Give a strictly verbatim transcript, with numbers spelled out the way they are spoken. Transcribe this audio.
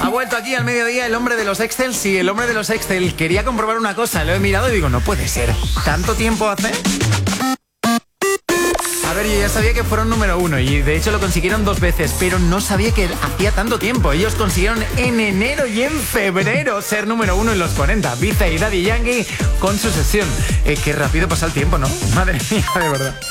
Ha vuelto aquí al mediodía el hombre de los Excel. Sí, el hombre de los Excel. Quería comprobar una cosa, lo he mirado y digo, no puede ser. ¿Tanto tiempo hace? A ver, yo ya sabía que fueron número uno y de hecho lo consiguieron dos veces, pero no sabía que hacía tanto tiempo. Ellos consiguieron en enero y en febrero ser número uno en los cuarenta. Ibiza y Daddy Yankee con su sesión. Eh, qué rápido pasa el tiempo, ¿no? Madre mía, de verdad.